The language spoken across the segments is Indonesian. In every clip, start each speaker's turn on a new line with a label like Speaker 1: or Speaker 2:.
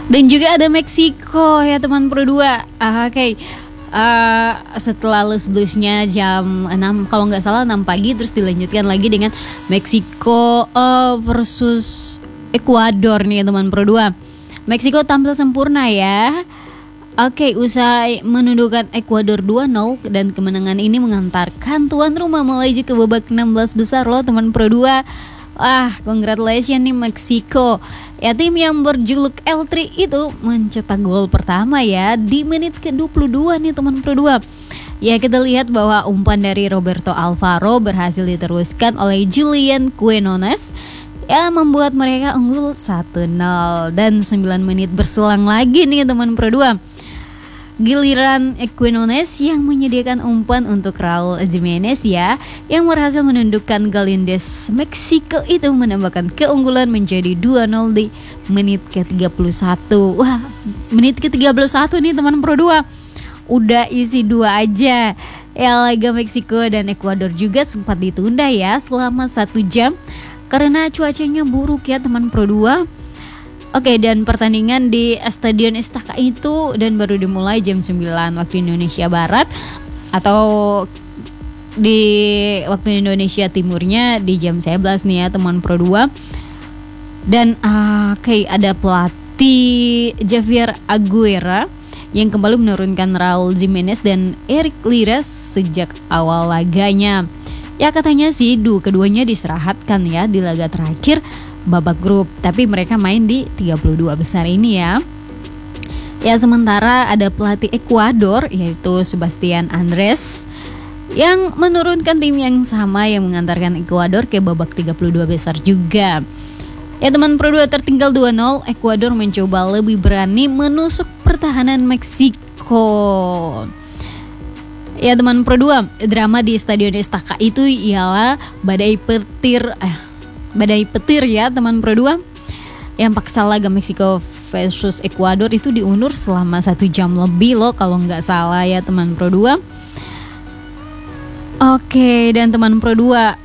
Speaker 1: Dan juga ada Meksiko ya teman Pro 2. Oke. Setelah Les Bluesnya jam 6 kalau nggak salah 6 pagi, terus dilanjutkan lagi dengan Meksiko versus Ekuador nih teman Pro 2. Meksiko tampil sempurna ya. Oke, usai menundukkan Ekuador 2-0 dan kemenangan ini mengantarkan tuan rumah melaju ke babak 16 besar loh teman Pro 2. Wah, congratulations nih Meksiko. Ya, tim yang berjuluk L3 itu mencetak gol pertama ya di menit ke-22 nih teman Pro 2. Ya, kita lihat bahwa umpan dari Roberto Alvaro berhasil diteruskan oleh Julian Quinones. Ya, membuat mereka unggul 1-0 dan 9 menit berselang lagi nih teman Pro 2. Giliran Quinones yang menyediakan umpan untuk Raul Jimenez ya, yang berhasil menundukkan Galindes Meksiko itu menambahkan keunggulan menjadi 2-0 di menit ke-31. Wah, menit ke-31 nih teman Pro 2. Udah isi 2 aja. Ya, laga Meksiko dan Ekuador juga sempat ditunda ya selama 1 jam karena cuacanya buruk ya teman Pro 2. Oke, dan pertandingan di Stadion Istaka itu dan baru dimulai jam 9 waktu Indonesia Barat, atau di waktu Indonesia Timurnya di jam 11 nih ya teman Pro 2. Dan oke, ada pelatih Javier Aguirre yang kembali menurunkan Raul Jimenez dan Eric Lires sejak awal laganya. Ya, katanya sih keduanya diistirahatkan ya di laga terakhir babak grup, tapi mereka main di 32 besar ini ya. Ya, sementara ada pelatih Ekuador yaitu Sebastian Andres yang menurunkan tim yang sama yang mengantarkan Ekuador ke babak 32 besar juga. Ya teman Pro 2, tertinggal 2-0, Ekuador mencoba lebih berani menusuk pertahanan Meksiko. Ya teman Pro 2, drama di Stadion Istaka itu ialah badai petir ya teman Pro 2, yang paksa laga Meksiko versus Ekuador itu diundur selama 1 jam lebih loh kalau nggak salah ya teman Pro 2. Oke, dan teman Pro 2,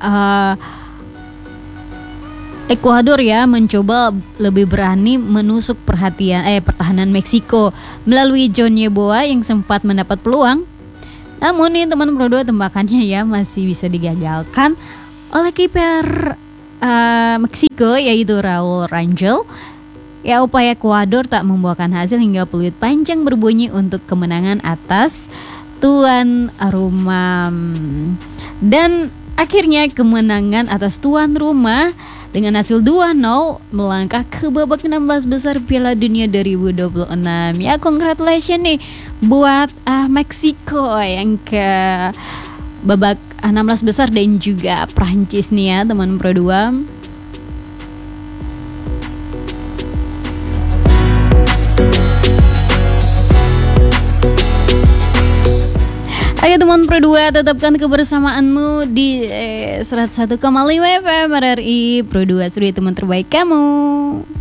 Speaker 1: Ekuador ya mencoba lebih berani menusuk pertahanan Meksiko melalui John Yeboah yang sempat mendapat peluang. Namun nih teman Pro 2, tembakannya ya masih bisa digagalkan oleh kiper Meksiko yaitu Raul Rangel. Ya, upaya Ekuador tak membuahkan hasil hingga peluit panjang berbunyi untuk kemenangan atas tuan rumah. Dan akhirnya kemenangan atas tuan rumah dengan hasil 2-0 melangkah ke babak 16 besar Piala Dunia 2026. Ya, congratulations nih buat Meksiko yang ke babak 16 besar dan juga Prancis nih ya teman Pro 2. Ayo teman Pro 2, tetapkan kebersamaanmu di 101,5 FM RRI Pro 2, studio teman terbaik kamu.